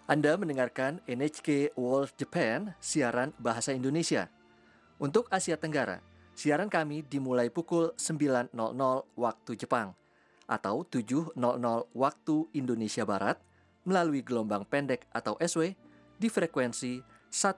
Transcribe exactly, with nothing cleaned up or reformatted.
Anda mendengarkan N H K World Japan, siaran bahasa Indonesia. Untuk Asia Tenggara, siaran kami dimulai pukul sembilan nol nol waktu Jepang atau tujuh nol nol waktu Indonesia Barat melalui gelombang pendek atau S W di frekuensi